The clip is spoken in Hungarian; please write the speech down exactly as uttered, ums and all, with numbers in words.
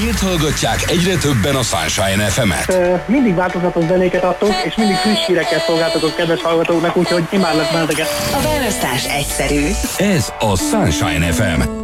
Miért hallgatják egyre többen a Sunshine ef emet? Mindig változatos zenéket adtok, és mindig friss híreket szolgáltatok kedves hallgatóknak, úgyhogy imádlak benneteket. A választás egyszerű. Ez a Sunshine ef em.